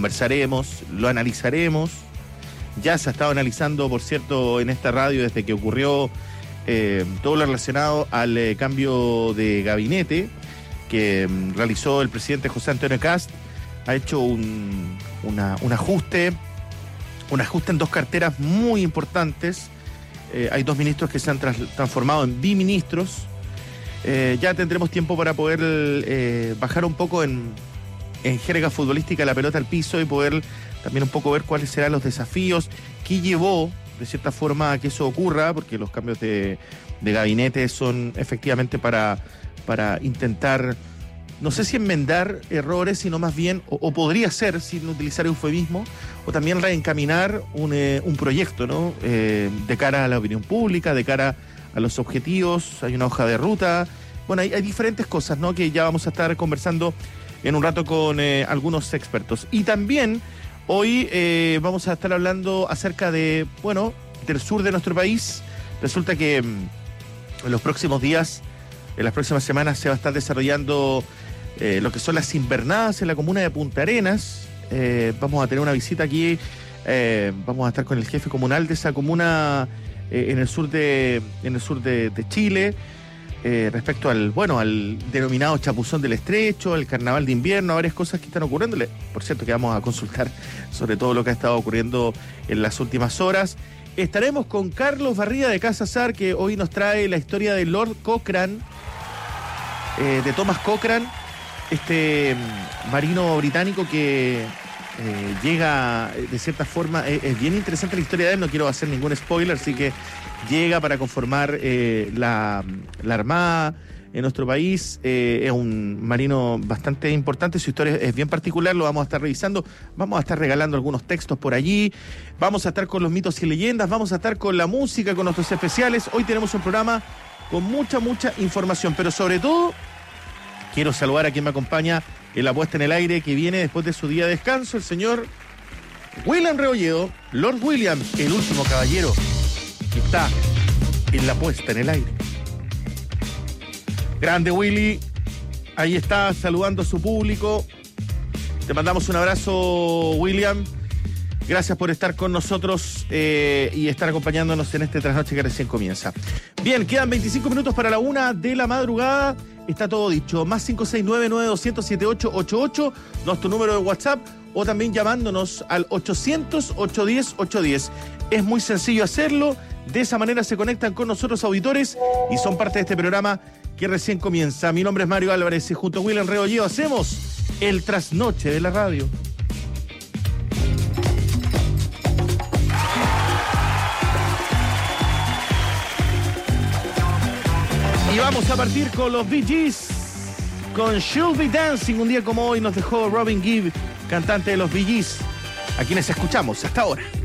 conversaremos, lo analizaremos. Ya se ha estado analizando, por cierto, en esta radio desde que ocurrió todo lo relacionado al cambio de gabinete que realizó el presidente José Antonio Kast. Ha hecho un ajuste en dos carteras muy importantes. Hay dos ministros que se han transformado en biministros. Ya tendremos tiempo para poder bajar un poco en jerga futbolística la pelota al piso y poder también un poco ver cuáles serán los desafíos, qué llevó de cierta forma a que eso ocurra, porque los cambios de gabinete son efectivamente para intentar, no sé si enmendar errores, sino más bien, o podría ser, sin utilizar eufemismo, o también reencaminar un proyecto, ¿no? De cara a la opinión pública, de cara a los objetivos. Hay una hoja de ruta. Bueno, hay diferentes cosas, ¿no?, que ya vamos a estar conversando en un rato con algunos expertos. Y también hoy vamos a estar hablando acerca de, bueno, del sur de nuestro país. Resulta que en los próximos días, en las próximas semanas, se va a estar desarrollando lo que son las invernadas en la comuna de Punta Arenas. Vamos a tener una visita aquí, vamos a estar con el jefe comunal de esa comuna en el sur de Chile. Respecto al denominado Chapuzón del Estrecho, al carnaval de invierno, varias cosas que están ocurriendo. Por cierto, que vamos a consultar sobre todo lo que ha estado ocurriendo en las últimas horas. Estaremos con Carlos Barría de Casa Sar, que hoy nos trae la historia de Lord Cochrane, de Thomas Cochrane, este marino británico que llega de cierta forma. Es bien interesante la historia de él, no quiero hacer ningún spoiler, así que llega para conformar la Armada en nuestro país. Es un marino bastante importante, su historia es bien particular, lo vamos a estar revisando, vamos a estar regalando algunos textos por allí, vamos a estar con los mitos y leyendas, vamos a estar con la música, con nuestros especiales. Hoy tenemos un programa con mucha información, pero sobre todo quiero saludar a quien me acompaña en la puesta en el aire, que viene después de su día de descanso, el señor William Rebolledo, Lord William, el último caballero, que está en la puesta en el aire. Grande Willy, ahí está saludando a su público. Te mandamos un abrazo, William. Gracias por estar con nosotros y estar acompañándonos en este trasnoche que recién comienza. Bien, quedan 25 minutos para la 1 de la madrugada. Está todo dicho. Más 569-9200-7888, nuestro número de WhatsApp, o también llamándonos al 800-810-810. Es muy sencillo hacerlo. De esa manera se conectan con nosotros auditores y son parte de este programa que recién comienza. Mi nombre es Mario Álvarez y junto a William Rebolledo hacemos el trasnoche de la radio. Y vamos a partir con los Bee Gees, con Should Be Dancing. Un día como hoy nos dejó Robin Gibb, cantante de los Bee Gees, a quienes escuchamos hasta ahora.